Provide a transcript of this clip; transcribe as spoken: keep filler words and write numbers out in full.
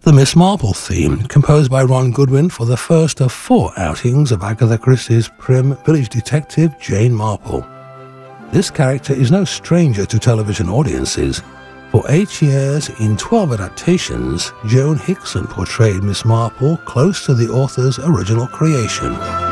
the Miss Marple theme, composed by Ron Goodwin for the first of four outings of Agatha Christie's prim village detective Jane Marple. This character is no stranger to television audiences. For eight years, in twelve adaptations, Joan Hickson portrayed Miss Marple close to the author's original creation.